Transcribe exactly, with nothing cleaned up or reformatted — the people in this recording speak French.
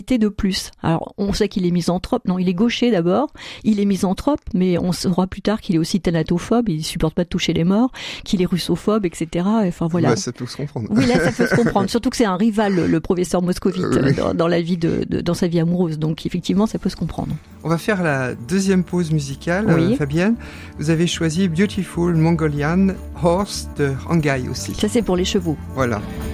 de plus. Alors, on sait qu'il est misanthrope. Non, il est gaucher d'abord. Il est misanthrope, mais on saura plus tard qu'il est aussi thanatophobe. Il supporte pas de toucher les morts, qu'il est russophobe, et cetera. Enfin, voilà. Bah, ça peut se comprendre. Oui, là, ça peut se comprendre. Surtout que c'est un rival, le professeur Moscovite, euh, oui. dans, dans la vie de, de, dans sa vie amoureuse. Donc, effectivement, ça peut se comprendre. On va faire la deuxième pause musicale. Oui. Euh, Fabienne, vous avez choisi Beautiful Mongolian Horse de Rangai aussi. Ça, c'est pour les chevaux. Voilà.